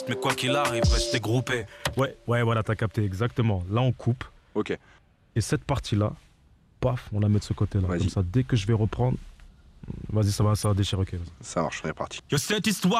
Mais quoi qu'il arrive, restez groupés. Ouais, voilà, t'as capté, exactement. Là, on coupe. Ok. Et cette partie-là, paf, on la met de ce côté-là. Vas-y. Comme ça, dès que je vais reprendre, vas-y, ça va déchirer. Ok, vas-y. Ça marche, on est parti. Que cette histoire